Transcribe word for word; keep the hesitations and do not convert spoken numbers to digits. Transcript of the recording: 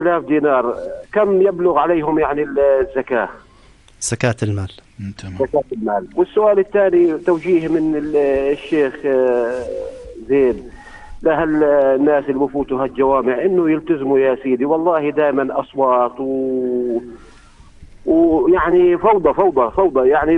آلاف دينار كم يبلغ عليهم يعني الزكاة؟ زكاة المال. تمام. زكاة المال. والسؤال الثاني توجيه من الشيخ زين لهالناس اللي بفوتوا هالجوامع انه يلتزموا يا سيدي، والله دائما اصوات و... ويعني فوضى فوضى فوضى يعني